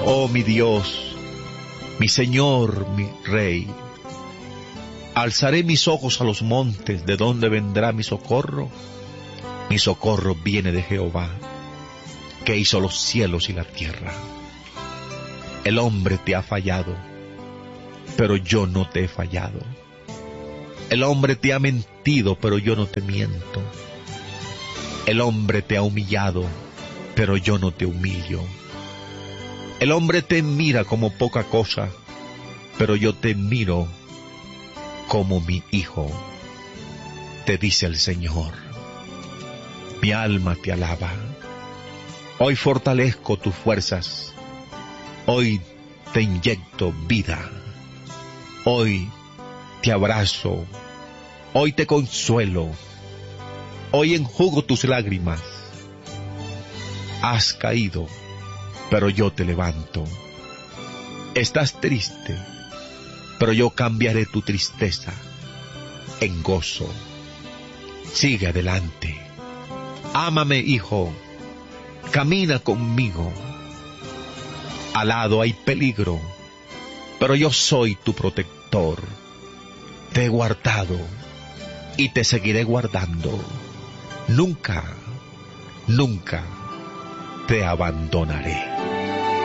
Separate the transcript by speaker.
Speaker 1: Oh mi Dios, mi Señor, mi Rey, alzaré mis ojos a los montes, ¿de dónde vendrá mi socorro? Mi socorro viene de Jehová, que hizo los cielos y la tierra. El hombre te ha fallado, pero yo no te he fallado. El hombre te ha mentido, pero yo no te miento. El hombre te ha humillado, pero yo no te humillo. El hombre te mira como poca cosa, pero yo te miro como mi hijo, te dice el Señor. Mi alma te alaba. Hoy fortalezco tus fuerzas. Hoy te inyecto vida. Hoy te abrazo. Hoy te consuelo. Hoy enjugo tus lágrimas. Has caído, pero yo te levanto. Estás triste, pero yo cambiaré tu tristeza en gozo. Sigue adelante. Ámame, hijo. Camina conmigo. Al lado hay peligro, pero yo soy tu protector. Te he guardado y te seguiré guardando. Nunca, nunca te abandonaré.